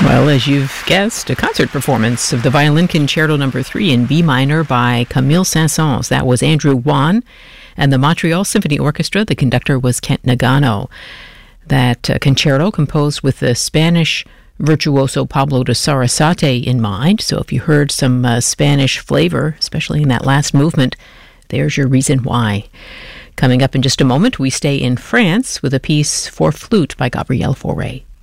Well, as you've guessed, a concert performance of the Violin Concerto No. 3 in B minor by Camille Saint-Saëns. That was Andrew Wan and the Montreal Symphony Orchestra. The conductor was Kent Nagano. That concerto composed with the Spanish virtuoso Pablo de Sarasate in mind. So if you heard some Spanish flavor, especially in that last movement, there's your reason why. Coming up in just a moment, we stay in France with a piece for flute by Gabriel Fauré.